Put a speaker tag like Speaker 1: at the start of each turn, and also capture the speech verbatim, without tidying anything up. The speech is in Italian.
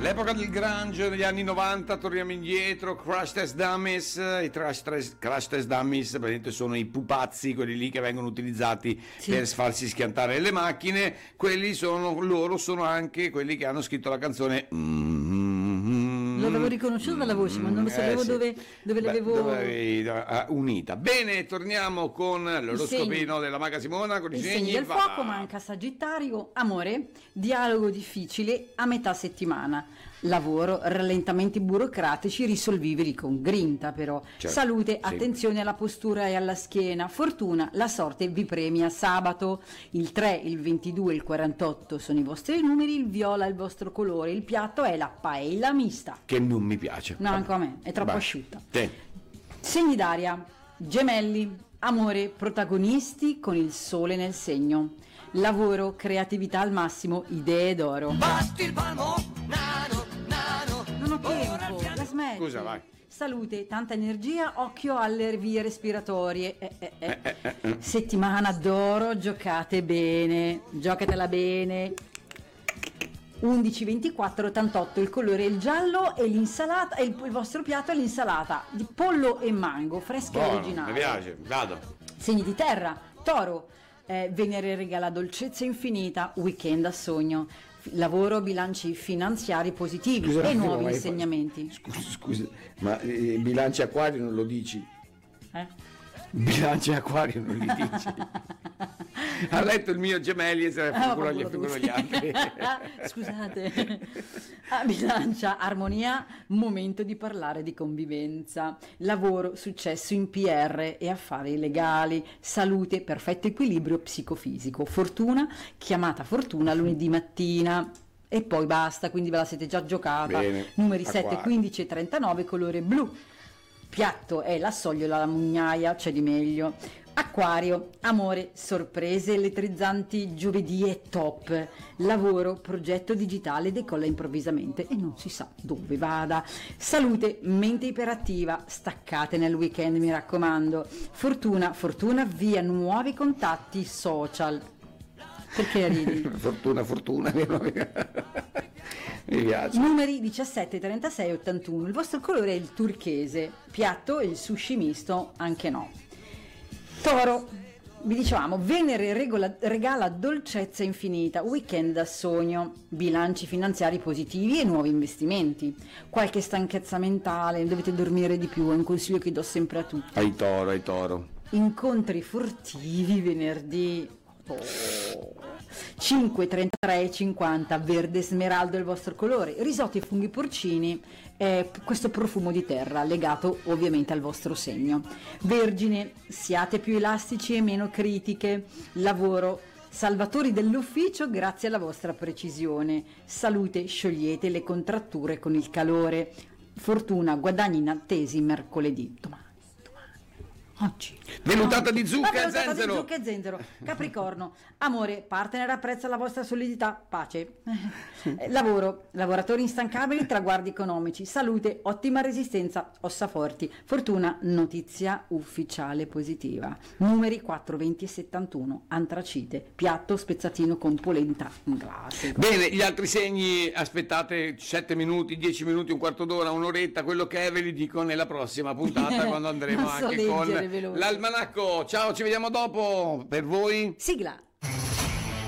Speaker 1: L'epoca del grunge negli anni novanta, torniamo indietro, Crash Test Dummies, i Crash, Crash Test Dummies praticamente sono i pupazzi, quelli lì che vengono utilizzati sì. per farsi schiantare le macchine, quelli sono, loro sono anche quelli che hanno scritto la canzone mm-hmm.
Speaker 2: Lo avevo riconosciuto dalla voce, ma non lo sapevo eh, sì. dove, dove Beh, l'avevo
Speaker 1: dove avevi, uh, unita. Bene, torniamo con l'oroscopino della Maga Simona, con i,
Speaker 2: i
Speaker 1: segni,
Speaker 2: segni del fuoco, manca Sagittario, amore, dialogo difficile a metà settimana, lavoro, rallentamenti burocratici, risolvibili con grinta però, certo, salute, sì. attenzione alla postura e alla schiena, fortuna, la sorte vi premia sabato, il tre, il ventidue e il quarantotto sono i vostri numeri, il viola è il vostro colore, il piatto è la paella mista.
Speaker 1: Che non mi piace.
Speaker 2: No, anche a me, è troppo Vai. asciutta.
Speaker 1: Sì.
Speaker 2: Segni d'aria, gemelli, amore, protagonisti con il sole nel segno, lavoro, creatività al massimo, idee d'oro. Basti il palmo, nano, nano, non ho tempo, la smetti.
Speaker 1: Scusa, vai.
Speaker 2: Salute, tanta energia, occhio alle vie respiratorie. Eh, eh, eh. Eh, eh, eh. Settimana d'oro, giocate bene, giocatela bene. undici, ventiquattro, ottantotto, il colore è il giallo e l'insalata, e il, il vostro piatto è l'insalata di pollo e mango, fresca e originale.
Speaker 1: Mi piace, vado.
Speaker 2: Segni di terra, toro, eh, Venere regala dolcezza infinita, weekend a sogno, lavoro, bilanci finanziari positivi scusa, e nuovi insegnamenti.
Speaker 1: Scusa, scusa, ma i bilanci acquari non lo dici?
Speaker 2: Eh?
Speaker 1: Bilanci acquari non li dici? Ha letto il mio gemelli e se ne
Speaker 2: ah,
Speaker 1: gli figuro gli altri.
Speaker 2: Scusate. A bilancia, armonia, momento di parlare di convivenza, lavoro, successo in P R e affari legali, salute, perfetto equilibrio psicofisico, fortuna, chiamata fortuna lunedì mattina. E poi basta, quindi ve la siete già giocata.
Speaker 1: Bene,
Speaker 2: numeri sette, quindici e trentanove, colore blu. Piatto è la sogliola, la mugnaia, c'è di meglio. Acquario, amore, sorprese elettrizzanti, giovedì è top. Lavoro, progetto digitale decolla improvvisamente e non si sa dove vada. Salute, mente iperattiva, staccate nel weekend mi raccomando. Fortuna, fortuna via nuovi contatti social. Perché ridi?
Speaker 1: Fortuna, fortuna. Mi piace.
Speaker 2: Numeri diciassette, trentasei, ottantuno. Il vostro colore è il turchese. Piatto è il sushi misto, anche no. Toro, vi dicevamo, Venere regola, regala dolcezza infinita, weekend da sogno, bilanci finanziari positivi e nuovi investimenti. Qualche stanchezza mentale, dovete dormire di più, è un consiglio che do sempre a tutti.
Speaker 1: Ai toro, ai toro.
Speaker 2: Incontri furtivi venerdì. Oh. cinque, trentatré e cinquanta, verde smeraldo è il vostro colore, risotti e funghi porcini, eh, questo profumo di terra legato ovviamente al vostro segno. Vergine, siate più elastici e meno critiche, lavoro, salvatori dell'ufficio grazie alla vostra precisione, salute, sciogliete le contratture con il calore, fortuna, guadagni inattesi mercoledì, domani. Oggi.
Speaker 1: Velutata di zucca e
Speaker 2: zenzero.
Speaker 1: zenzero.
Speaker 2: Di zucca e zenzero. Capricorno, amore, partner apprezza la vostra solidità, pace. Eh, lavoro, lavoratori instancabili, traguardi economici, salute, ottima resistenza, ossa forti, fortuna, notizia ufficiale positiva. Numeri quattro, venti e settantuno, antracite, piatto spezzatino con polenta classico.
Speaker 1: Bene, gli altri segni aspettate sette minuti, dieci minuti, un quarto d'ora, un'oretta, quello che è ve li dico nella prossima puntata quando andremo
Speaker 2: so
Speaker 1: anche con
Speaker 2: veloce.
Speaker 1: l'almanacco. Ciao, ci vediamo dopo. Per voi
Speaker 2: sigla.